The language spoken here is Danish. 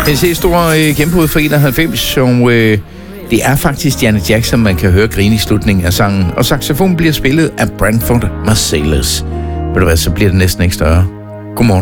Den ser store gennembrud for 91, og det er faktisk Janet Jackson, man kan høre grine i slutningen af sangen. Og saxofon bliver spillet af Branford Marsalis. Ved du hvad, så bliver det næsten ikke større. Godmorgen.